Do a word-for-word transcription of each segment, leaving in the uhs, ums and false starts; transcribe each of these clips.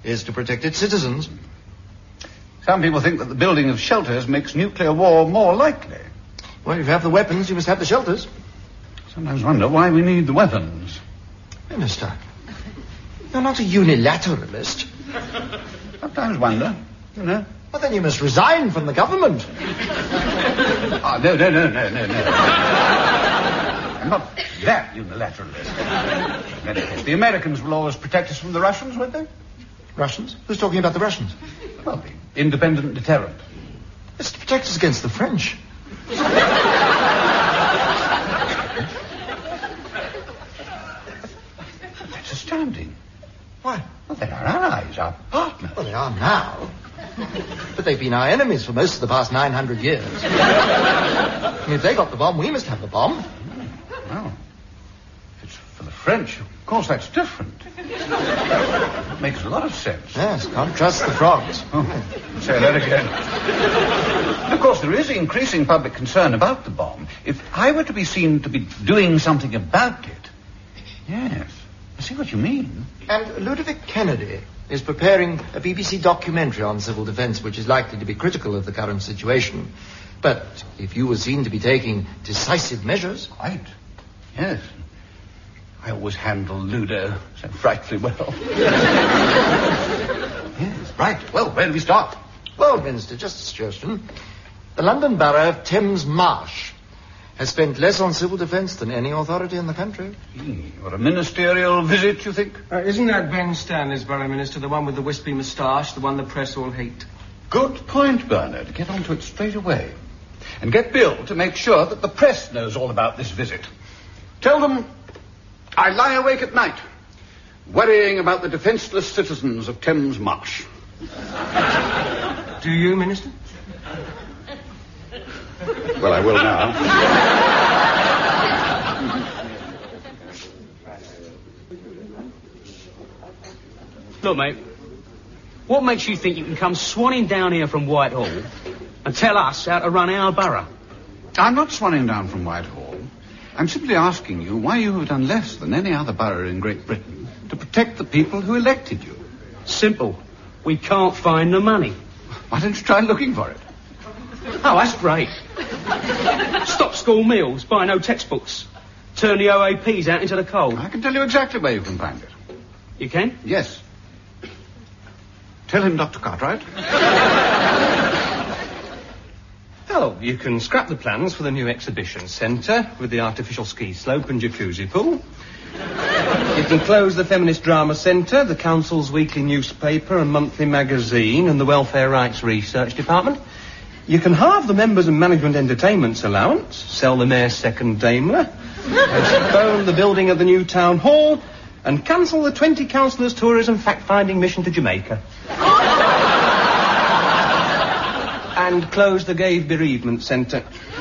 is to protect its citizens. Some people think that the building of shelters makes nuclear war more likely. Well, if you have the weapons, you must have the shelters. Sometimes wonder why we need the weapons. Minister, you're not a unilateralist. Sometimes wonder, you know. Well, then you must resign from the government. Oh, no, no, no, no, no, no. I'm not that unilateralist. In any case, the Americans will always protect us from the Russians, won't they? Russians? Who's talking about the Russians? Well, the independent deterrent. It's to protect us against the French. That's astounding. Why? Well, they're our allies, our partners. Well, they are now. But they've been our enemies for most of the past nine hundred years. And if they got the bomb, we must have the bomb. Well, if it's for the French, of course that's different. It makes a lot of sense. Yes, can't trust the frogs. Oh, say that again. Of course, there is increasing public concern about the bomb. If I were to be seen to be doing something about it... Yes, I see what you mean. And Ludovic Kennedy is preparing a B B C documentary on civil defence, which is likely to be critical of the current situation. But if you were seen to be taking decisive measures... Right. Yes. I always handle Ludo so frightfully well. Yes, right. Well, where do we start? Well, Minister, just a suggestion. The London Borough of Thames Marsh has spent less on civil defence than any authority in the country. Gee, what a ministerial visit, you think? Uh, isn't that Ben Stanley's Borough Minister, the one with the wispy moustache, the one the press all hate? Good point, Bernard. Get on to it straight away. And get Bill to make sure that the press knows all about this visit. Tell them I lie awake at night, worrying about the defenceless citizens of Thames Marsh. Do you, Minister? Well, I will now. Look, mate, what makes you think you can come swanning down here from Whitehall and tell us how to run our borough? I'm not swanning down from Whitehall. I'm simply asking you why you have done less than any other borough in Great Britain to protect the people who elected you. Simple. We can't find the money. Why don't you try looking for it? Oh, that's great. Stop school meals, buy no textbooks, turn the O A Ps out into the cold. I can tell you exactly where you can find it. You can? Yes. Tell him, Doctor Cartwright. Oh, you can scrap the plans for the new exhibition centre with the artificial ski slope and jacuzzi pool. You can close the Feminist Drama Centre, the Council's weekly newspaper and monthly magazine, and the Welfare Rights Research Department. You can halve the members and management entertainments allowance, sell the mayor's second Daimler, postpone the building of the new town hall, and cancel the twenty councillors' tourism fact-finding mission to Jamaica. And close the gay bereavement centre.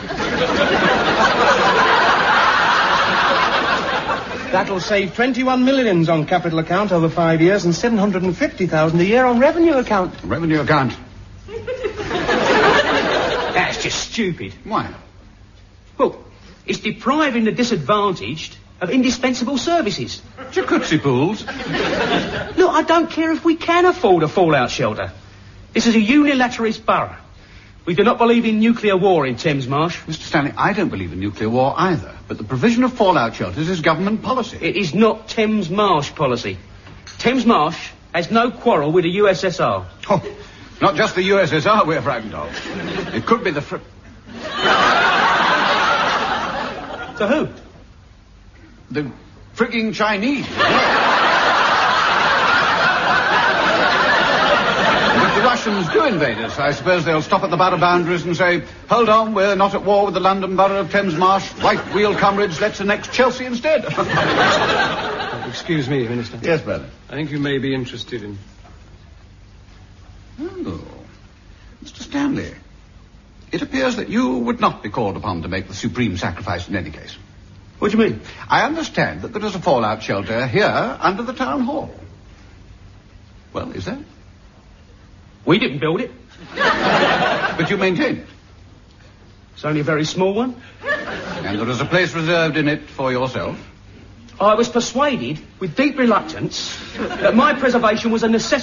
That'll save twenty-one millions on capital account over five years and seven hundred fifty thousand a year on revenue account. Revenue account. That's just stupid. Why? Well, it's depriving the disadvantaged of indispensable services. Jacuzzi pools. Look, I don't care if we can afford a fallout shelter. This is a unilateralist borough. We do not believe in nuclear war in Thames Marsh. Mister Stanley, I don't believe in nuclear war either, but the provision of fallout shelters is government policy. It is not Thames Marsh policy. Thames Marsh has no quarrel with the U S S R. Oh, not just the U S S R we're frightened of. It could be the... Fr- To who? The frigging Chinese. If the Russians do invade us, I suppose they'll stop at the borough boundaries and say, hold on, we're not at war with the London Borough of Thames Marsh. White wheel comrades, let's annex Chelsea instead. Excuse me, Minister. Yes, brother. I think you may be interested in... Oh, Mister Stanley, it appears that you would not be called upon to make the supreme sacrifice in any case. What do you mean? I understand that there is a fallout shelter here under the town hall. Well, is there? We didn't build it. But you maintain it. It's only a very small one. And there is a place reserved in it for yourself. I was persuaded, with deep reluctance, that my preservation was a necessity.